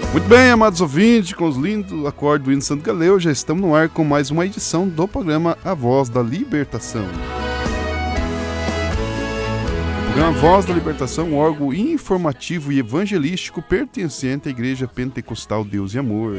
Muito bem, amados ouvintes, com os lindos acordes do hino Santo Galeu, já estamos no ar com mais uma edição do programa A Voz da Libertação. O programa Voz da Libertação, um órgão informativo e evangelístico pertencente à Igreja Pentecostal Deus e Amor.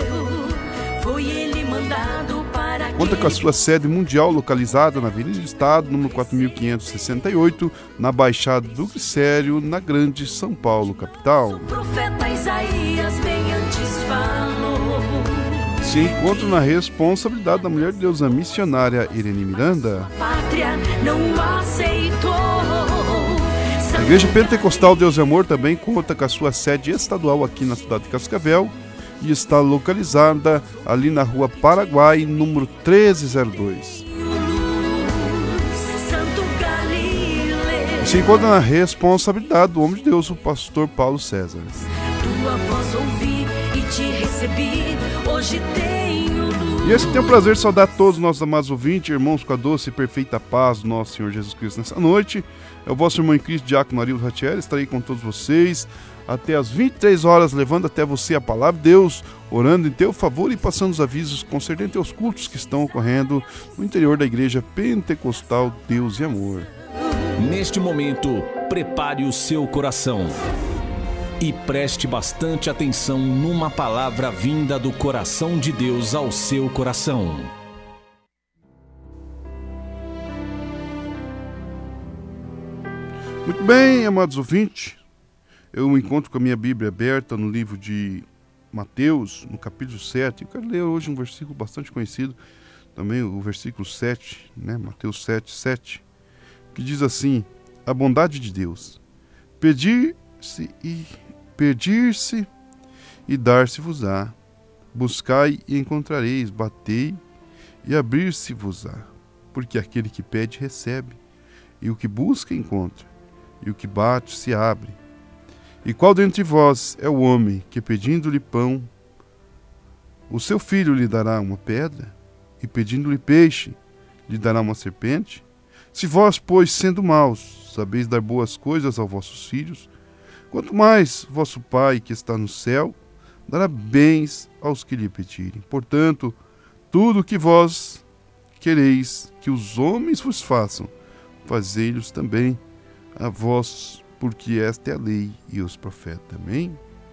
Conta com a sua sede mundial localizada na Avenida do Estado, número 4568, na Baixada do Glicério, na Grande São Paulo, capital. O profeta Isaías bem antes falou. Se encontra na responsabilidade da mulher de Deus, a missionária Irene Miranda. A pátria não aceitou. A Igreja Pentecostal Deus e Amor também conta com a sua sede estadual aqui na cidade de Cascavel e está localizada ali na Rua Paraguai, número 1302. Se encontra na responsabilidade do homem de Deus, o pastor Paulo César. Tua voz ouvi e te recebi, hoje tenho luz. E esse tem o prazer de saudar todos os nossos amados ouvintes, irmãos, com a doce e perfeita paz do nosso Senhor Jesus Cristo nessa noite. É o vosso irmão em Cristo, Diácono Arildo Ratieri, estarei com todos vocês até as 23 horas, levando até você a palavra de Deus, orando em teu favor e passando os avisos concernentes aos cultos que estão ocorrendo no interior da Igreja Pentecostal Deus e Amor. Neste momento, prepare o seu coração e preste bastante atenção numa palavra vinda do coração de Deus ao seu coração. Muito bem, amados ouvintes, eu me encontro com a minha Bíblia aberta no livro de Mateus, no capítulo 7. Eu quero ler hoje um versículo bastante conhecido, também o versículo 7, Mateus 7, 7, que diz assim: a bondade de Deus, pedir-se e dar-se-vos-á, buscai e encontrareis, batei e abrir-se-vos-á, porque aquele que pede recebe, e o que busca encontra, e o que bate se abre. E qual dentre vós é o homem que, pedindo-lhe pão, o seu filho lhe dará uma pedra? E pedindo-lhe peixe, lhe dará uma serpente? Se vós, pois, sendo maus, sabeis dar boas coisas aos vossos filhos, quanto mais vosso Pai, que está no céu, dará bens aos que lhe pedirem. Portanto, tudo o que vós quereis que os homens vos façam, fazei-los também a vós, porque esta é a lei e os profetas. Amém?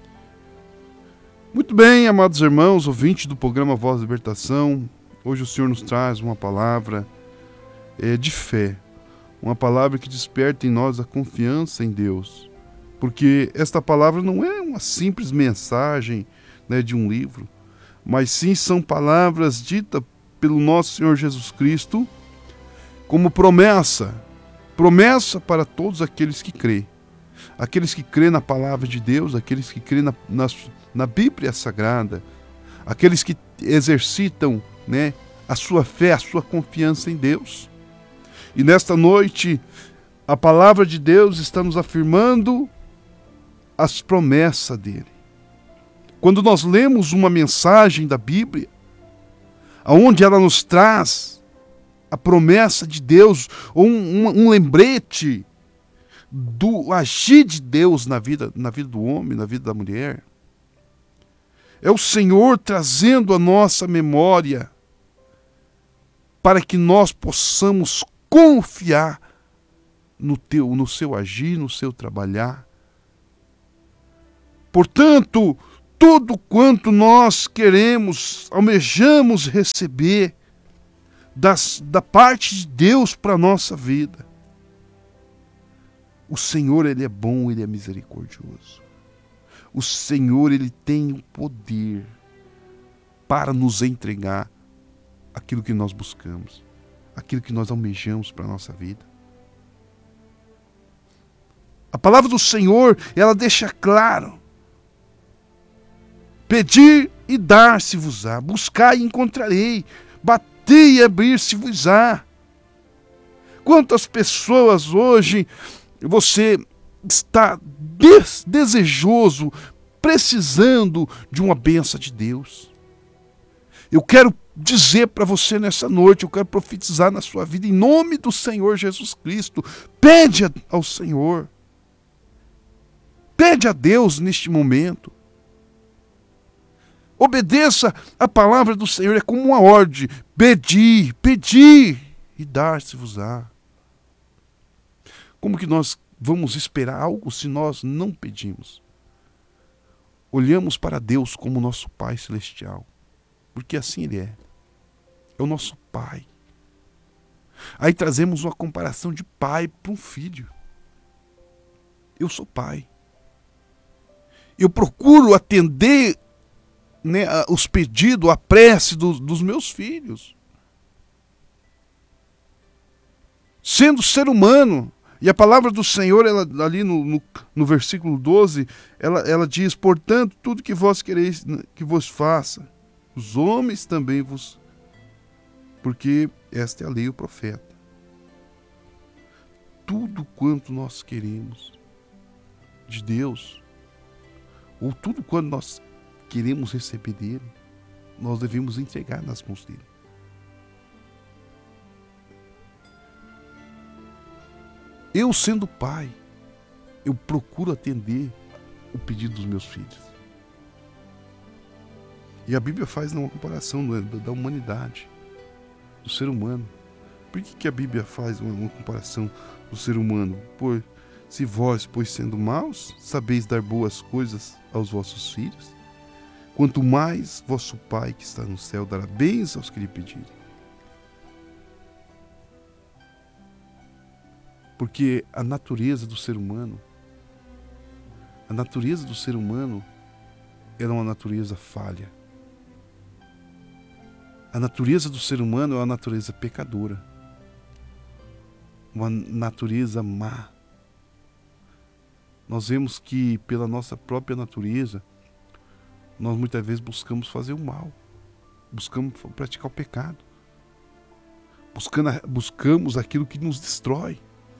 Muito bem, amados irmãos, ouvintes do programa Voz da Libertação, hoje o Senhor nos traz uma palavra de fé, uma palavra que desperta em nós a confiança em Deus, porque esta palavra não é uma simples mensagem de um livro, mas sim são palavras ditas pelo nosso Senhor Jesus Cristo como promessa para todos aqueles que crêem. Aqueles que crêem na palavra de Deus, aqueles que crêem na Bíblia Sagrada, aqueles que exercitam a sua fé, a sua confiança em Deus. E nesta noite, a palavra de Deus está nos afirmando as promessas dele. Quando nós lemos uma mensagem da Bíblia, onde ela nos traz a promessa de Deus, ou um lembrete do agir de Deus na vida do homem, na vida da mulher, é o Senhor trazendo a nossa memória para que nós possamos confiar no seu agir, no seu trabalhar. Portanto, tudo quanto nós queremos, almejamos receber da parte de Deus para a nossa vida, o Senhor, Ele é bom, Ele é misericordioso. O Senhor, Ele tem o poder para nos entregar aquilo que nós buscamos, aquilo que nós almejamos para a nossa vida. A palavra do Senhor, ela deixa claro: pedir e dar-se-vos-á, buscar e encontrarei, bater e abrir-se-vos-á. Quantas pessoas hoje você está desejoso, precisando de uma bênção de Deus? Eu quero dizer para você nessa noite, eu quero profetizar na sua vida em nome do Senhor Jesus Cristo. Pede ao Senhor, pede a Deus neste momento. Obedeça a palavra do Senhor, é como uma ordem. Pedi e dar-se-vos-á. Como que nós vamos esperar algo se nós não pedimos? Olhamos para Deus como nosso Pai Celestial, porque assim Ele é. É o nosso Pai. Aí trazemos uma comparação de pai para um filho. Eu sou pai. Eu procuro atender, né, os pedidos, a prece dos meus filhos. Sendo ser humano. E a palavra do Senhor, ela, ali no versículo 12, ela diz: portanto, tudo que vós quereis que vos faça, os homens também vos... Porque esta é a lei e o profeta. Tudo quanto nós queremos de Deus, ou tudo quanto nós queremos receber dele, nós devemos entregar nas mãos dele. Eu, sendo pai, eu procuro atender o pedido dos meus filhos. E a Bíblia faz uma comparação da humanidade, do ser humano. Por que a Bíblia faz uma comparação do ser humano? Pois, se vós, pois sendo maus, sabeis dar boas coisas aos vossos filhos, quanto mais vosso Pai que está no céu dará bens aos que lhe pedirem. Porque a natureza do ser humano é uma natureza falha. A natureza do ser humano é uma natureza pecadora. Uma natureza má. Nós vemos que pela nossa própria natureza, nós muitas vezes buscamos fazer o mal. Buscamos praticar o pecado. Buscamos aquilo que nos destrói.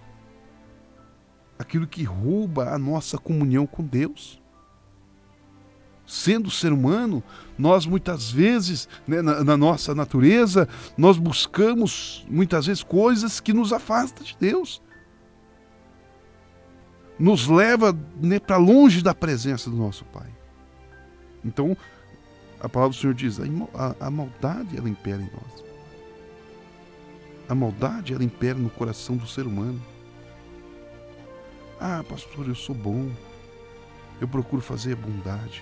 Aquilo que rouba a nossa comunhão com Deus. Sendo ser humano, nós muitas vezes, né, na nossa natureza, nós buscamos muitas vezes coisas que nos afastam de Deus. Nos leva, né, para longe da presença do nosso Pai. Então, a palavra do Senhor diz, a maldade ela impera em nós. A maldade ela impera no coração do ser humano. Ah, pastor, eu sou bom. Eu procuro fazer a bondade.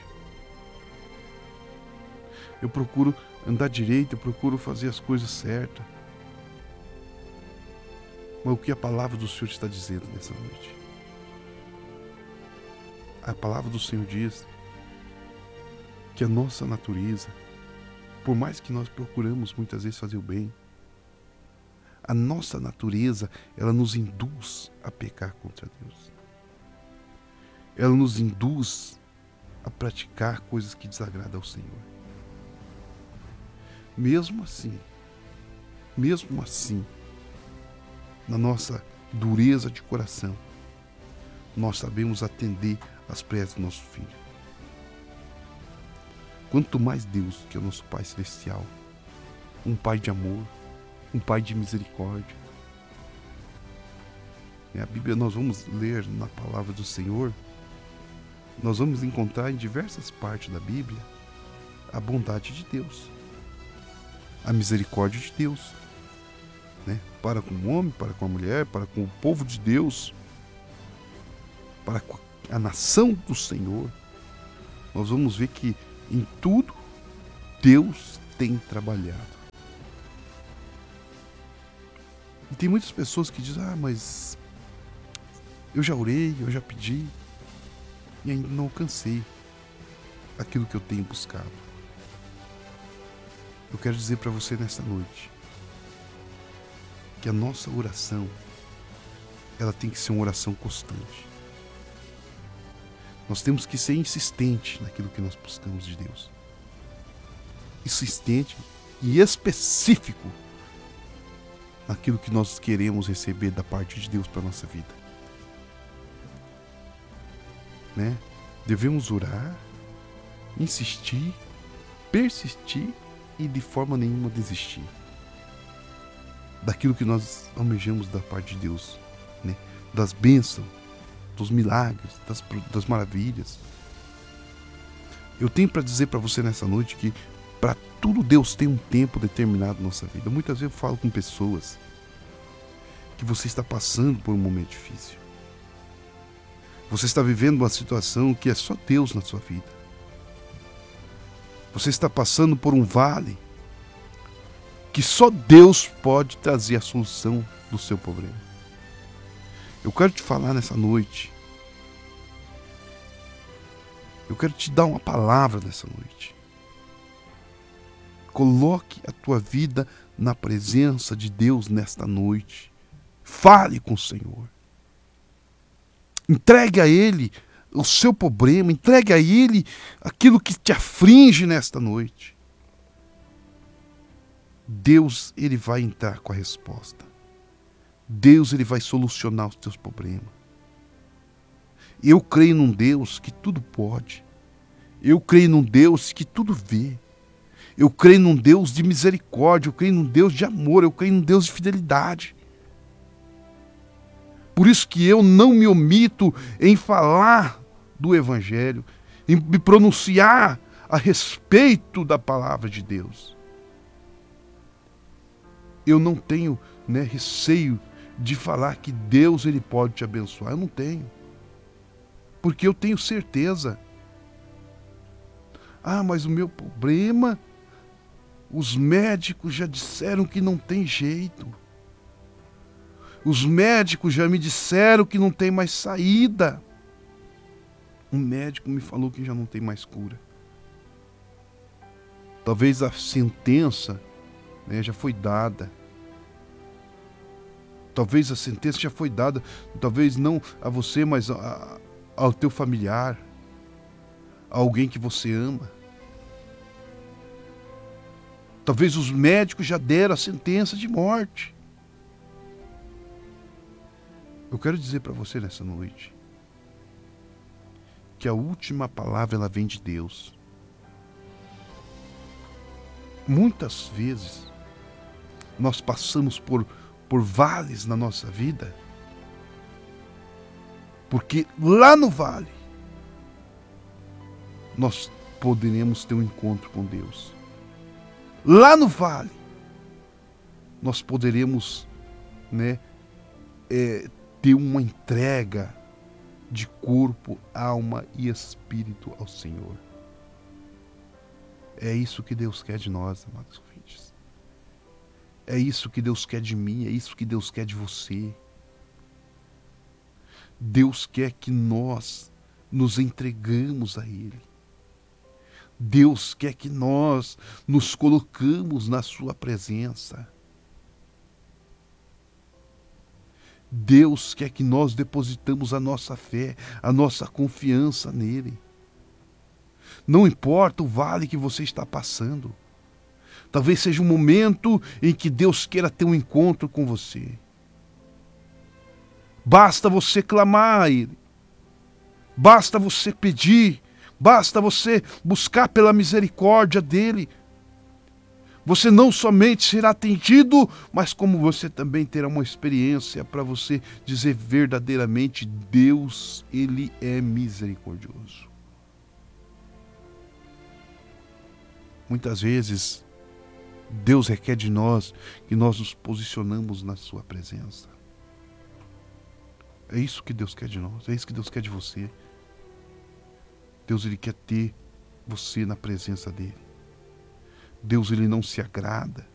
Eu procuro andar direito, eu procuro fazer as coisas certas. Mas o que a palavra do Senhor está dizendo nessa noite? A palavra do Senhor diz que a nossa natureza, por mais que nós procuramos muitas vezes fazer o bem, a nossa natureza, ela nos induz a pecar contra Deus. Ela nos induz a praticar coisas que desagradam ao Senhor. Mesmo assim, na nossa dureza de coração, nós sabemos atender às preces do nosso filho. Quanto mais Deus, que é o nosso Pai Celestial, um Pai de amor, um Pai de misericórdia. A Bíblia, nós vamos ler na palavra do Senhor, nós vamos encontrar em diversas partes da Bíblia a bondade de Deus, a misericórdia de Deus, né? Para com o homem, para com a mulher, para com o povo de Deus, para com a nação do Senhor. Nós vamos ver que em tudo Deus tem trabalhado. E tem muitas pessoas que dizem, mas eu já orei, eu já pedi e ainda não alcancei aquilo que eu tenho buscado. Eu quero dizer para você nesta noite que a nossa oração, ela tem que ser uma oração constante. Nós temos que ser insistente naquilo que nós buscamos de Deus. Insistente e específico naquilo que nós queremos receber da parte de Deus para a nossa vida. Né? Devemos orar, insistir, persistir e de forma nenhuma desistir daquilo que nós almejamos da parte de Deus, né? Das bênçãos, dos milagres, das maravilhas. Eu tenho para dizer para você nessa noite que para tudo Deus tem um tempo determinado na nossa vida. Muitas vezes eu falo com pessoas que você está passando por um momento difícil. Você está vivendo uma situação que é só Deus na sua vida. Você está passando por um vale que só Deus pode trazer a solução do seu problema. Eu quero te falar nessa noite. Eu quero te dar uma palavra nessa noite. Coloque a tua vida na presença de Deus nesta noite. Fale com o Senhor. Entregue a Ele o seu problema. Entregue a Ele aquilo que te aflige nesta noite. Deus, Ele vai entrar com a resposta. Deus, Ele vai solucionar os teus problemas. Eu creio num Deus que tudo pode. Eu creio num Deus que tudo vê. Eu creio num Deus de misericórdia. Eu creio num Deus de amor. Eu creio num Deus de fidelidade. Por isso que eu não me omito em falar do Evangelho, em me pronunciar a respeito da palavra de Deus. Eu não tenho, receio de falar que Deus, Ele pode te abençoar. Eu não tenho. Porque eu tenho certeza. Mas o meu problema, os médicos já disseram que não tem jeito. Os médicos já me disseram que não tem mais saída. Um médico me falou que já não tem mais cura. Talvez a sentença já foi dada. Talvez a sentença já foi dada. Talvez não a você, mas ao teu familiar. A alguém que você ama. Talvez os médicos já deram a sentença de morte. Eu quero dizer para você nessa noite que a última palavra ela vem de Deus. Muitas vezes nós passamos por vales na nossa vida, porque lá no vale nós poderemos ter um encontro com Deus. Lá no vale nós poderemos ter uma entrega de corpo, alma e espírito ao Senhor. É isso que Deus quer de nós, amados ouvintes. É isso que Deus quer de mim, é isso que Deus quer de você. Deus quer que nós nos entregamos a Ele. Deus quer que nós nos colocamos na sua presença. Deus quer que nós depositamos a nossa fé, a nossa confiança nele. Não importa o vale que você está passando. Talvez seja um momento em que Deus queira ter um encontro com você. Basta você clamar a Ele. Basta você pedir. Basta você buscar pela misericórdia dEle. Você não somente será atendido, mas como você também terá uma experiência para você dizer verdadeiramente: Deus, Ele é misericordioso. Muitas vezes, Deus requer de nós que nós nos posicionamos na sua presença. É isso que Deus quer de nós, é isso que Deus quer de você. Deus, Ele quer ter você na presença dEle. Deus, Ele não se agrada